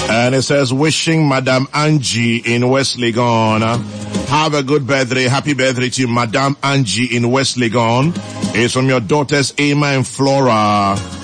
And it says, wishing Madam Angie in West Legon. Have a good birthday. Happy birthday to Madam Angie in West Legon. It's from your daughters, Emma and Flora.